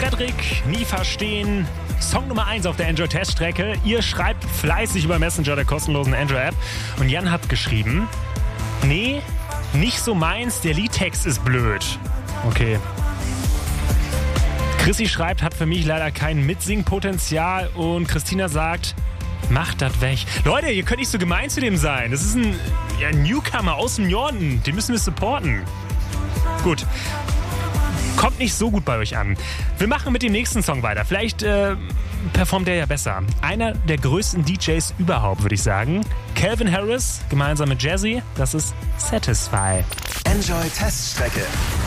Frederik, nie verstehen. Song Nummer 1 auf der Android-Teststrecke. Ihr schreibt fleißig über Messenger der kostenlosen Android-App. Und Jan hat geschrieben, nee, nicht so meins, der Liedtext ist blöd. Okay. Chrissy schreibt, hat für mich leider kein Mitsingpotenzial. Und Christina sagt, macht das weg. Leute, ihr könnt nicht so gemein zu dem sein. Das ist ein Newcomer aus dem Norden. Den müssen wir supporten. Gut. Kommt nicht so gut bei euch an. Wir machen mit dem nächsten Song weiter. Vielleicht performt der ja besser. Einer der größten DJs überhaupt, würde ich sagen. Calvin Harris, gemeinsam mit Jazzy. Das ist Satisfy. Enjoy Teststrecke.